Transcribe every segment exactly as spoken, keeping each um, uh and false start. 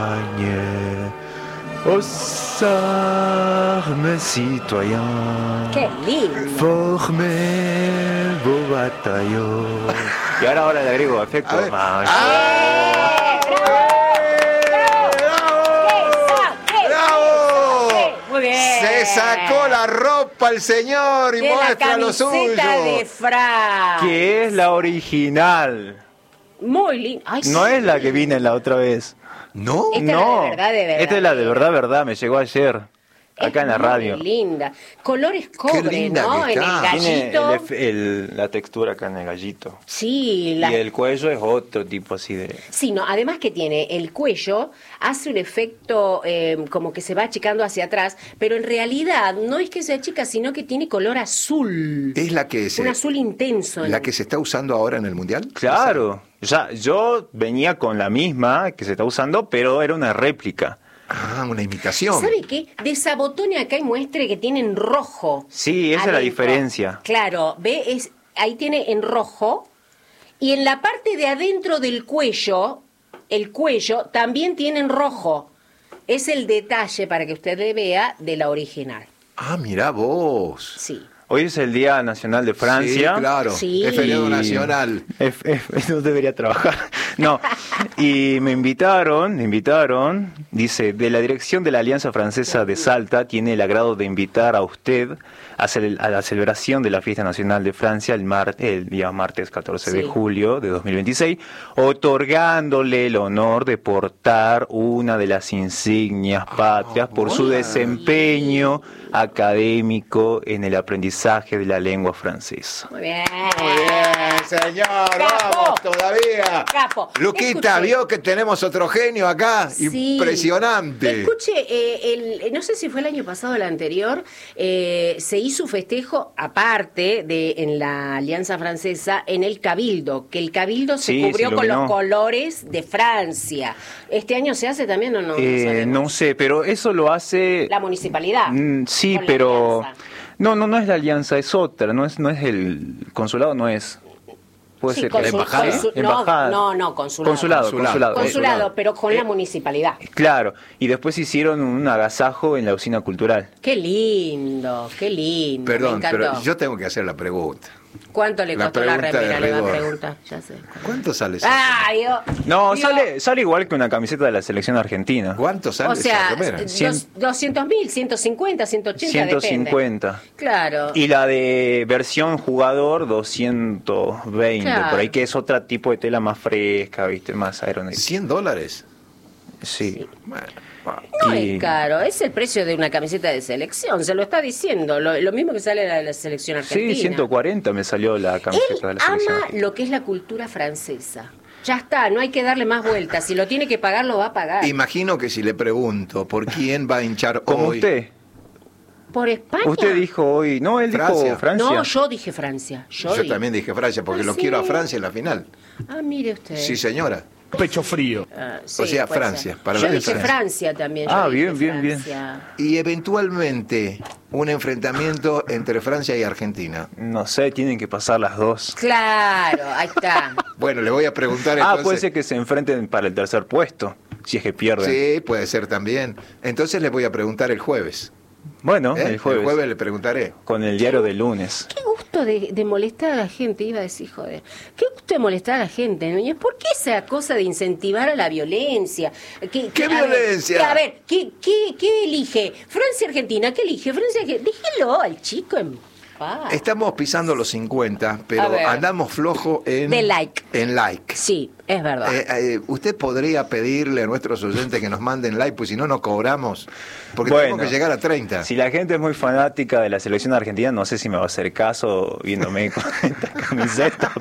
Aux armes citoyens. ¡Qué lindo! Formez vos bataillons. Y ahora, ahora le agrego efecto. ¡Ah! Muy bien. Se sacó la ropa el señor y de muestra lo suyo. La camiseta de Francia. Que es la original. Muy lindo. Ay, No sí. es la que vine la otra vez. ¿No? Esta no. es la de verdad, de verdad. Esta es la de verdad, verdad. Me llegó ayer. Acá Es en la muy radio. linda. Colores cobre, linda ¿no? que En está. el Tiene gallito. el efe- el- la textura acá en el gallito. Sí, la... Y el cuello es otro tipo así de... Sí, no, además que tiene el cuello, hace un efecto eh, como que se va achicando hacia atrás, pero en realidad no es que se achica, sino que tiene color azul. Es la que se, Un azul intenso. la que se está usando ahora en el Mundial. Claro. Ya, yo venía con la misma que se está usando, pero era una réplica. Ah, una imitación. ¿Sabe qué? Desabotone acá y muestre que tiene en rojo. Sí, esa es la adentro. diferencia. Claro, ve, es ahí tiene en rojo y en la parte de adentro del cuello, el cuello también tiene en rojo. Es el detalle para que usted le vea de la original. Ah, mirá vos. Sí. Hoy es el Día Nacional de Francia. Sí, claro. Sí. Es feriado Y- nacional. F- F- no debería trabajar. No. Y me invitaron, me invitaron, dice, de la dirección de la Alianza Francesa de Salta, tiene el agrado de invitar a usted a, cele- a la celebración de la Fiesta Nacional de Francia el, mar- el día martes catorce de Sí. julio de dos mil veintiséis, otorgándole el honor de portar una de las insignias patrias por su hola. desempeño académico en el aprendizaje de la lengua francesa. Muy bien. Muy bien, señor. Capo. Vamos todavía. Capo. Luquita, Escuche. vio que tenemos otro genio acá. Sí. Impresionante. Escuche, eh, el, no sé si fue el año pasado o el anterior, eh, se hizo festejo aparte de en la Alianza Francesa en el Cabildo, que el Cabildo se Sí, cubrió se con los iluminó. colores de Francia. ¿Este año se hace también o no? No Eh, sabemos. no sé, pero eso lo hace... La municipalidad. Mm, sí, con la pero... alianza. No, no, no es la alianza, es otra, no es, no es el consulado, no es... Puede Sí, ser consul- que- embajada? consul- no, Embajada. no, no, consulado. Consulado, Consulado. consulado. Consulado, Consulado. pero con Eh, la municipalidad. Claro, y después hicieron un agasajo en la usina cultural. Qué lindo, qué lindo. me Perdón, encantó. pero yo tengo que hacer la pregunta. ¿Cuánto le la costó la pregunta de remera? Le va a rigor. preguntar. Ya sé. ¿Cuánto sale eso? ¡Ah, Dios! No, Dios. sale, sale igual que una camiseta de la selección argentina. ¿Cuánto sale O sea, esa remera? Cien- dos- doscientos mil, ciento cincuenta, ciento ochenta, ciento depende. cincuenta. Claro. Y la de versión jugador, doscientos veinte, Claro. por ahí, que es otro tipo de tela más fresca, ¿viste? Más aeronáutica. ¿cien dólares? Sí. Bueno, va. No y- es caro, es el precio de una camiseta de selección, se lo está diciendo, lo, lo mismo que sale la, la selección argentina. Sí, ciento cuarenta me salió la Él camiseta de la selección. ama argentina. lo que es la cultura francesa. Ya está, no hay que darle más vueltas, si lo tiene que pagar, lo va a pagar. Imagino que si le pregunto por quién va a hinchar Como hoy. usted. ¿Por España? Usted dijo hoy, no, él Francia. dijo Francia. No, yo dije Francia. Yo, Yo dije- también dije Francia, porque Ah, lo ¿sí? quiero a Francia en la final. Ah, mire usted. Sí, señora. Pecho frío. Ah, sí, O sea, puede Francia, ser. para yo ver dije Francia. Francia también. yo Ah, dije bien, bien, bien. Francia. Y eventualmente un enfrentamiento entre Francia y Argentina. No sé, tienen que pasar las dos. Claro, ahí está. Bueno, le voy a preguntar Ah, entonces. puede ser que se enfrenten para el tercer puesto, si es que pierden. Sí, puede ser también. Entonces le voy a preguntar el jueves. Bueno, ¿eh? el jueves, El jueves le preguntaré. con el diario del lunes. Qué gusto de, de molestar a la gente, iba a decir, joder. Qué gusto de molestar a la gente, Núñez. ¿Por qué esa cosa de incentivar a la violencia? ¿Qué, ¿Qué a ver, violencia? que, a ver, ¿qué, qué, qué elige? ¿Francia-Argentina? ¿Qué elige? Francia Déjelo al chico en paz. Estamos pisando los cincuenta, A pero ver. andamos flojo en... De like. En like. Sí, es verdad. Eh, eh, usted podría pedirle a nuestros oyentes que nos manden like, pues si no, no cobramos. Porque Bueno, tenemos que llegar a treinta. Si la gente es muy fanática de la selección argentina, no sé si me va a hacer caso viéndome con esta camiseta.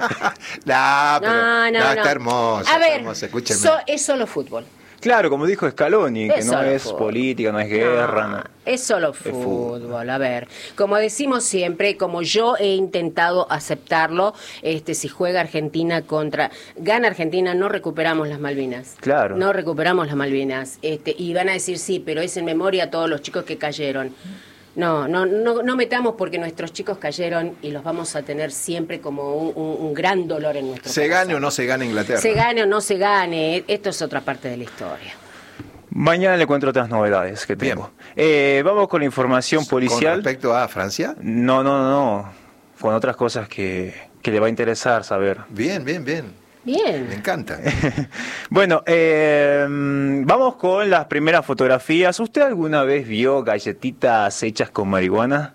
No, pero, no, no, no, no. está hermoso. A está ver, hermoso, escúcheme. so- es solo fútbol. Claro, como dijo Scaloni, que Es no solo es fútbol. política, no es guerra. No, no. es solo fútbol. fútbol. A ver, como decimos siempre, como yo he intentado aceptarlo, este, si juega Argentina contra, gana Argentina, no recuperamos las Malvinas. Claro. No recuperamos las Malvinas. Este, y van a decir sí, pero es en memoria a todos los chicos que cayeron. No, no, no, no metamos porque nuestros chicos cayeron y los vamos a tener siempre como un, un- un gran dolor en nuestro Se corazón. gane o no se gane Inglaterra. Se gane o no se gane, esto es otra parte de la historia. Mañana le cuento otras novedades que tengo. Eh, vamos con la información policial. ¿Con respecto a Francia? No, no, no, no. Con otras cosas que, que le va a interesar saber. Bien, bien, bien. Bien. Me encanta. Bueno, eh, vamos con las primeras fotografías. ¿Usted alguna vez vio galletitas hechas con marihuana?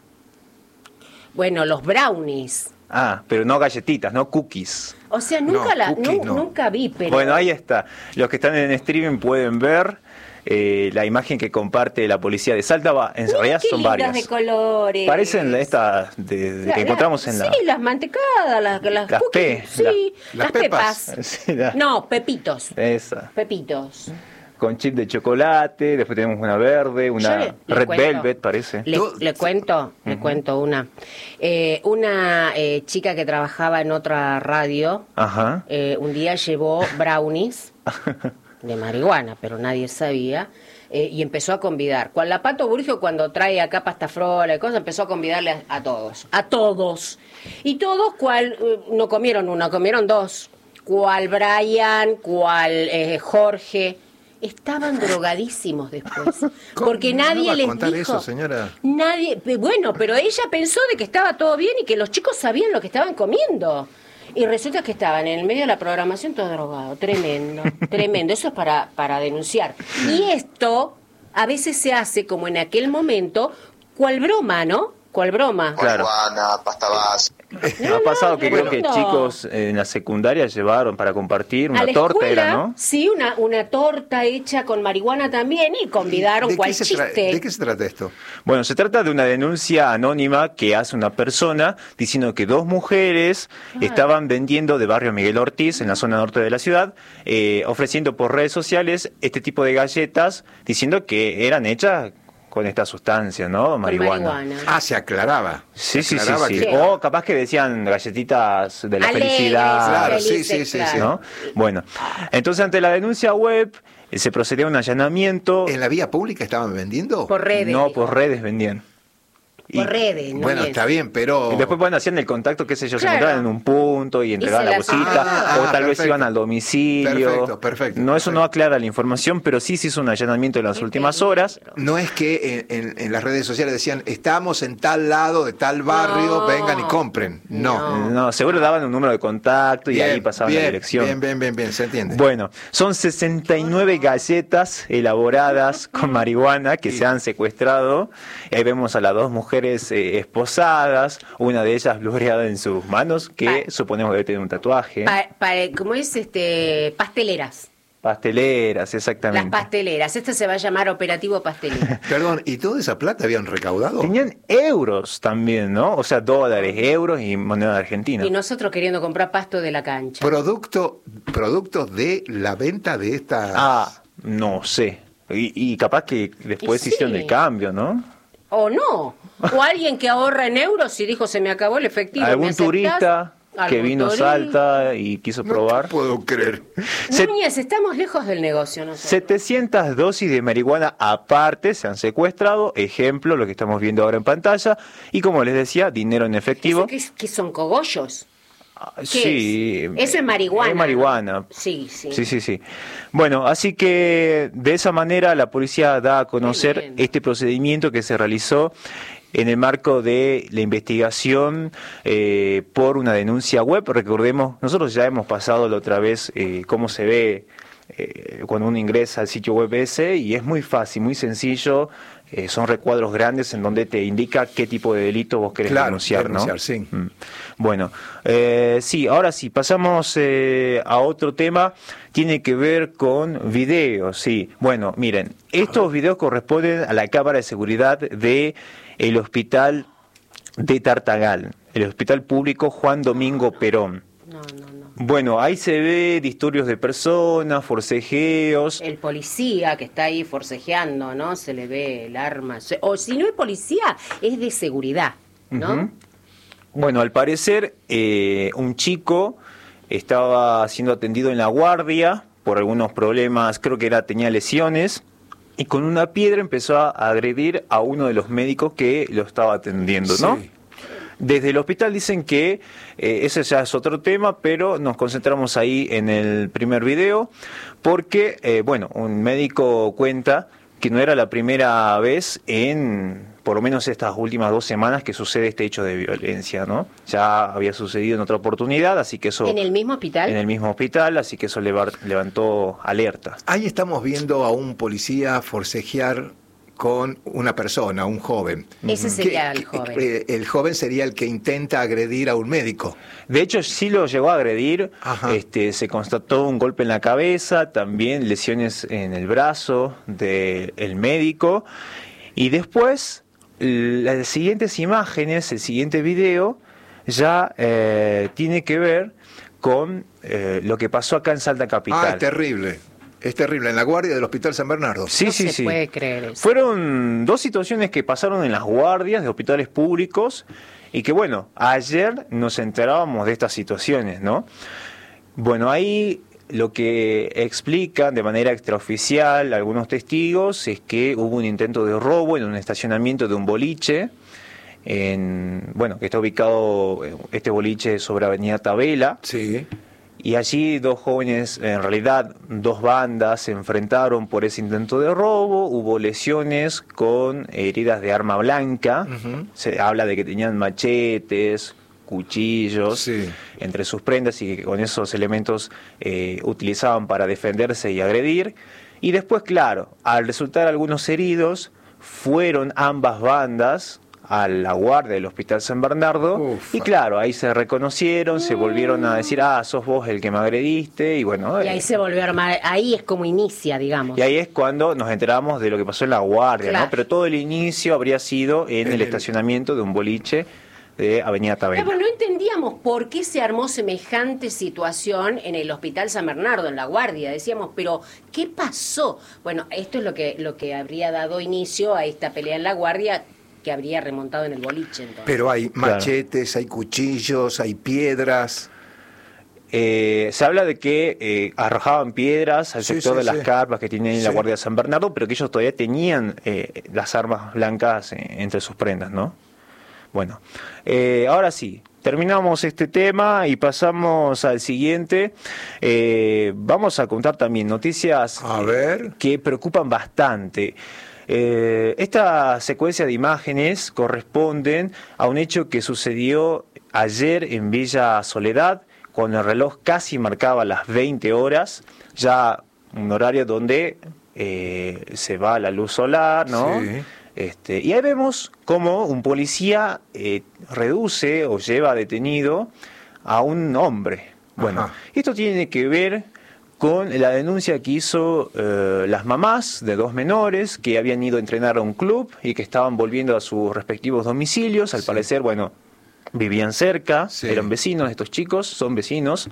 Bueno, los brownies. Ah, pero no galletitas, no cookies. O sea, nunca No, la, cookies nu- no. nunca vi, pero... Bueno, ahí está. Los que están en streaming pueden ver eh, la imagen que comparte la policía de Salta. Va, en Mira realidad qué son lindas varias. de colores. Parecen estas de, de La- que la- encontramos en la... Sí, las mantecadas, las, las, Las cookies, P, sí, la- las, las pepas. pepas. Sí, la- No, pepitos. Esa. Pepitos. Con chip de chocolate, después tenemos una verde, Yo una le- le red cuento. velvet, parece. Le, Tú- le cuento, le cuento una. Eh, una eh, chica que trabajaba en otra radio, Ajá. eh, un día llevó brownies de marihuana, pero nadie sabía, eh, y empezó a convidar. Cual la Pato Burgio, cuando trae acá pastafrola y cosas, empezó a convidarle a, a todos, a todos. Y todos, cual, eh, no comieron una, comieron dos. Cual Brian, cual eh, Jorge. Estaban drogadísimos después, porque ¿Cómo? nadie ¿No va a les contar dijo. eso, señora? Nadie, bueno, pero ella pensó de que estaba todo bien y que los chicos sabían lo que estaban comiendo. Y resulta que estaban en el medio de la programación todo drogado. Tremendo, tremendo. Eso es para, para denunciar. Y esto a veces se hace como en aquel momento, cual broma, ¿no? Cual broma. Claro. Marihuana, pasta base. Ha pasado que creo que tremendo. chicos en la secundaria llevaron para compartir A una la torta, escuela, era, ¿no? Sí, una, una torta hecha con marihuana también y convidaron ¿De cual qué, se tra- chiste. ¿De qué se trata esto? Bueno, se trata de una denuncia anónima que hace una persona diciendo que dos mujeres estaban vendiendo de barrio Miguel Ortiz, en la zona norte de la ciudad, eh, ofreciendo por redes sociales este tipo de galletas, diciendo que eran hechas con esta sustancia, ¿no? Con Marihuana. marihuana. Ah, se aclaraba. Sí, Se sí, sí, aclaraba sí. que- O capaz que decían galletitas de la Alegres, felicidad. Claro, sí, felices, sí, sí, claro. sí. ¿No? Bueno, entonces ante la denuncia web eh, se procedió a un allanamiento. ¿En la vía pública estaban vendiendo? Por redes. No, dijo. por redes vendían. Y- Por redes, ¿no? Bueno, bien. está bien, pero... Y después, bueno, hacían el contacto, qué sé yo, se Claro. encontraban en un punto y entregaban se la las- bolsita, Ah, o ah, tal vez perfecto. iban al domicilio. Perfecto, perfecto, No, eso perfecto. no aclara la información, pero sí se hizo un allanamiento en las Qué últimas peligro. horas. No es que en, en- en las redes sociales decían, estamos en tal lado de tal barrio, No. vengan y compren. No. No. No, seguro daban un número de contacto y Bien, ahí pasaban bien, la dirección. Bien, bien, bien, bien, se entiende. Bueno, son sesenta y nueve galletas elaboradas con marihuana que se han secuestrado. Ahí vemos a las dos mujeres eh, esposadas, una de ellas blureada en sus manos, que Pa- suponemos debe tener un tatuaje. Pa- pa- ¿Cómo es? este Pasteleras. Pasteleras, Las exactamente. pasteleras. Este se va a llamar Operativo Pastelera. Perdón, ¿y toda esa plata habían recaudado? Tenían euros también, ¿no? O sea, dólares, euros y moneda argentina. Y nosotros queriendo comprar pasto de la cancha. Producto, productos de la venta de esta... Ah, no sé. Y, y capaz que después Y hicieron sí. el cambio, ¿no? O no. O alguien que ahorra en euros y dijo se me acabó el efectivo. ¿me Algún aceptás? turista que Algún vino a turista. Salta y quiso No probar. te puedo creer. Se- Núñez, estamos lejos del negocio nosotros. setecientas dosis de marihuana aparte se han secuestrado, ejemplo, lo que estamos viendo ahora en pantalla, y como les decía, dinero en efectivo. ¿Eso qué, es- qué son cogollos? Ah, ¿Qué sí, es? Eso es marihuana. Es marihuana. Sí, sí. Sí, sí, sí. Bueno, así que de esa manera la policía da a conocer bien. este procedimiento que se realizó en el marco de la investigación eh, por una denuncia web. Recordemos, nosotros ya hemos pasado la otra vez eh, cómo se ve eh, cuando uno ingresa al sitio web ese, y es muy fácil, muy sencillo. Eh, son recuadros grandes en donde te indica qué tipo de delito vos querés Claro, denunciar, ¿no? denunciar, sí. Mm. Bueno, eh, sí, ahora sí, pasamos eh, a otro tema, tiene que ver con videos, sí. Bueno, miren, estos videos corresponden a la cámara de seguridad de el hospital de Tartagal, el hospital público Juan Domingo Perón. No, no, no. Bueno, ahí se ve disturbios de personas, forcejeos. El policía que está ahí forcejeando, ¿no? Se le ve el arma. Se- O si no es policía, es de seguridad, ¿no? Ujú. Bueno, al parecer eh, un chico estaba siendo atendido en la guardia por algunos problemas, creo que era tenía lesiones, y con una piedra empezó a agredir a uno de los médicos que lo estaba atendiendo, ¿no? Sí. Desde el hospital dicen que eh, ese ya es otro tema, pero nos concentramos ahí en el primer video, porque, eh, bueno, un médico cuenta que no era la primera vez en, por lo menos estas últimas dos semanas, que sucede este hecho de violencia, ¿no? Ya había sucedido en otra oportunidad, así que eso... ¿En el mismo hospital? En el mismo hospital, así que eso levantó alerta. Ahí estamos viendo a un policía forcejear con una persona, un joven. Ese sería que, el joven. Eh, el joven sería el que intenta agredir a un médico. De hecho, sí lo llegó a agredir. Este, se constató un golpe en la cabeza, también lesiones en el brazo del médico. Y después, las siguientes imágenes, el siguiente video, ya eh, tiene que ver con eh, lo que pasó acá en Salta Capital. Ah, es terrible. Es terrible, en la guardia del Hospital San Bernardo. Sí, no sí, se sí. puede creer eso. Fueron dos situaciones que pasaron en las guardias de hospitales públicos y que, bueno, ayer nos enterábamos de estas situaciones, ¿no? Bueno, ahí lo que explican de manera extraoficial algunos testigos es que hubo un intento de robo en un estacionamiento de un boliche, en, bueno, que está ubicado este boliche sobre Avenida Tabela. Sí. Y allí dos jóvenes, en realidad dos bandas, se enfrentaron por ese intento de robo, hubo lesiones con heridas de arma blanca, uh-huh. Se habla de que tenían machetes, cuchillos, sí, entre sus prendas y que con esos elementos eh, utilizaban para defenderse y agredir. Y después, claro, al resultar algunos heridos, fueron ambas bandas a la guardia del Hospital San Bernardo. Ufa. Y claro, ahí se reconocieron, se volvieron a decir, ah, sos vos el que me agrediste, y bueno. Y ahí eh, se volvió a armar, ahí es como inicia, digamos. Y ahí es cuando nos enteramos de lo que pasó en la guardia, claro, ¿no? Pero todo el inicio habría sido en el, el estacionamiento de un boliche de Avenida Tabela. Pero no entendíamos por qué se armó semejante situación en el Hospital San Bernardo, en la guardia. Decíamos, pero ¿qué pasó? Bueno, esto es lo que, lo que habría dado inicio a esta pelea en la guardia, que habría remontado en el boliche. Entonces. Pero hay machetes, claro, hay cuchillos, hay piedras. Eh, se habla de que eh, arrojaban piedras al sí, sector sí, de las sí. carpas que tienen sí. la Guardia de San Bernardo, pero que ellos todavía tenían eh, las armas blancas eh, entre sus prendas, ¿no? Bueno, eh, ahora sí, terminamos este tema y pasamos al siguiente. Eh, vamos a contar también noticias a ver. Eh, que preocupan bastante. Eh, esta secuencia de imágenes corresponden a un hecho que sucedió ayer en Villa Soledad, cuando el reloj casi marcaba las veinte horas, ya un horario donde eh, se va la luz solar, ¿no? Sí. Este, y ahí vemos cómo un policía eh, reduce o lleva detenido a un hombre. Bueno, ajá, esto tiene que ver con la denuncia que hizo eh, las mamás de dos menores que habían ido a entrenar a un club y que estaban volviendo a sus respectivos domicilios. Al sí. parecer, bueno, vivían cerca, sí. eran vecinos, estos chicos son vecinos,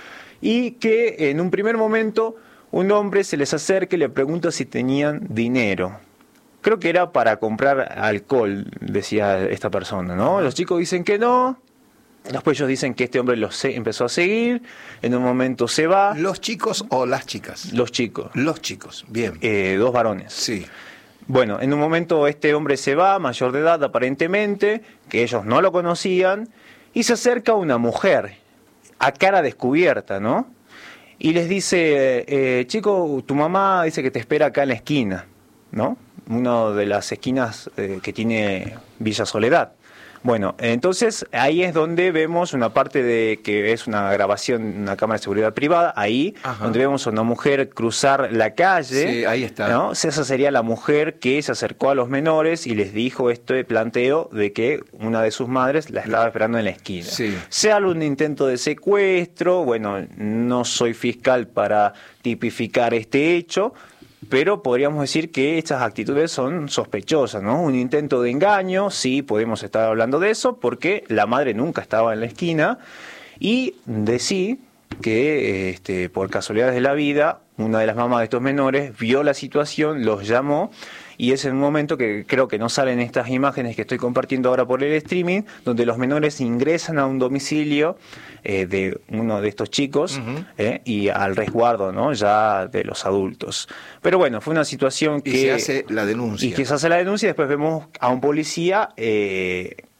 y que en un primer momento un hombre se les acerca y le pregunta si tenían dinero. Creo que era para comprar alcohol, decía esta persona, ¿no? Los chicos dicen que no. Después ellos dicen que este hombre los se- empezó a seguir, en un momento se va. ¿Los chicos o las chicas? Los chicos. Los chicos, bien. Eh, dos varones. Sí. Bueno, en un momento este hombre se va, mayor de edad aparentemente, que ellos no lo conocían, y se acerca una mujer, a cara descubierta, ¿no? Y les dice, eh, chico, tu mamá dice que te espera acá en la esquina, ¿no? Una de las esquinas eh, que tiene Villa Soledad. Bueno, entonces ahí es donde vemos una parte de que es una grabación, una cámara de seguridad privada, ahí, ajá, donde vemos a una mujer cruzar la calle. Sí, ahí está. ¿No? Esa sería la mujer que se acercó a los menores y les dijo este planteo de que una de sus madres la estaba esperando en la esquina. Sí. Sea un intento de secuestro, bueno, no soy fiscal para tipificar este hecho, pero podríamos decir que estas actitudes son sospechosas, ¿no? Un intento de engaño, sí, podemos estar hablando de eso, porque la madre nunca estaba en la esquina, y de sí que este, por casualidades de la vida, una de las mamás de estos menores vio la situación, los llamó, y es en un momento que creo que no salen estas imágenes que estoy compartiendo ahora por el streaming, donde los menores ingresan a un domicilio eh, de uno de estos chicos, uh-huh, eh, y al resguardo, ¿no?, ya de los adultos. Pero bueno, fue una situación que... Y se hace la denuncia. Y que se hace la denuncia y después vemos a un policía eh,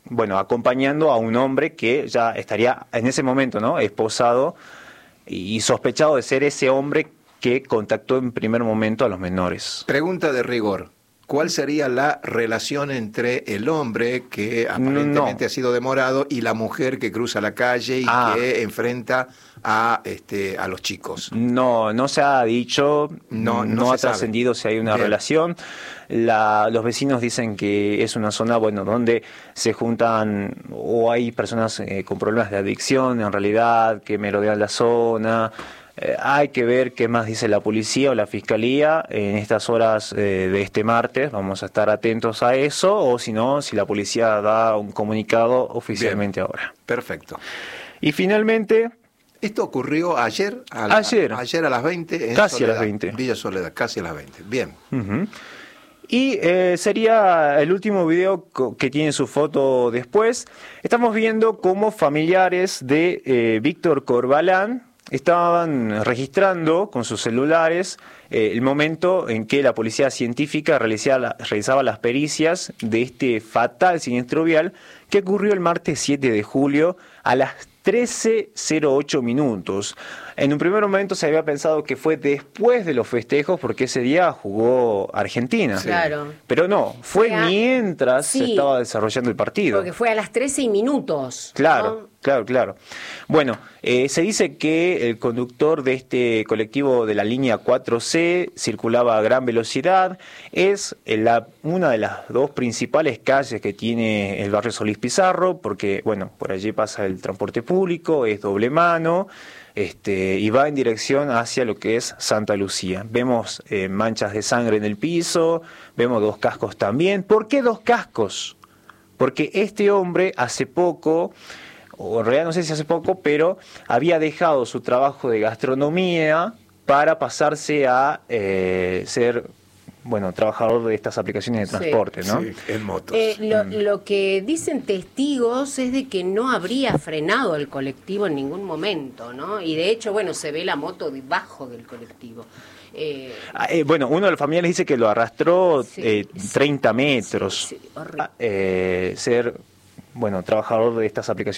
bueno, acompañando a un hombre que ya estaría en ese momento, ¿no?, esposado y sospechado de ser ese hombre que contactó en primer momento a los menores. Pregunta de rigor. ¿Cuál sería la relación entre el hombre que aparentemente no. ha sido demorado y la mujer que cruza la calle y ah. que enfrenta a este a los chicos? No, no se ha dicho, no, no, no ha se trascendido si hay una Bien. relación. La, los vecinos dicen que es una zona, bueno, donde se juntan o hay personas eh, con problemas de adicción, en realidad, que merodean la zona. Eh, hay que ver qué más dice la policía o la fiscalía en estas horas eh, de este martes. Vamos a estar atentos a eso, o si no, si la policía da un comunicado oficialmente. Bien. Ahora. Perfecto. Y finalmente... Esto ocurrió ayer a, la, ayer. ayer a las veinte. En casi Soledad, a las veinte. Villa Soledad, casi a las veinte. Bien. Uh-huh. Y eh, sería el último video que tiene su foto después. Estamos viendo cómo familiares de eh, Víctor Corbalán estaban registrando con sus celulares eh, el momento en que la policía científica realizaba, la, realizaba las pericias de este fatal siniestro vial que ocurrió el martes siete de julio a las trece cero ocho minutos. En un primer momento se había pensado que fue después de los festejos porque ese día jugó Argentina. Claro. Pero no, fue, fue a... mientras sí, se estaba desarrollando el partido. Porque fue a las trece y minutos. Claro, ¿no? claro, claro. Bueno, eh, se dice que el conductor de este colectivo de la línea cuatro C circulaba a gran velocidad. Es la, una de las dos principales calles que tiene el barrio Solís Pizarro, porque, bueno, por allí pasa el transporte público, es doble mano. Este, y va en dirección hacia lo que es Santa Lucía. Vemos eh, manchas de sangre en el piso, vemos dos cascos también. ¿Por qué dos cascos? Porque este hombre hace poco, o en realidad no sé si hace poco, pero había dejado su trabajo de gastronomía para pasarse a eh, ser... bueno, trabajador de estas aplicaciones de transporte, sí, ¿no? Sí, en motos. Eh, lo, lo que dicen testigos es de que no habría frenado el colectivo en ningún momento, ¿no? Y de hecho, bueno, se ve la moto debajo del colectivo. Eh, ah, eh, bueno, uno de los familiares dice que lo arrastró sí, eh, treinta metros. Sí, sí, horrible. Eh, ser, bueno, trabajador de estas aplicaciones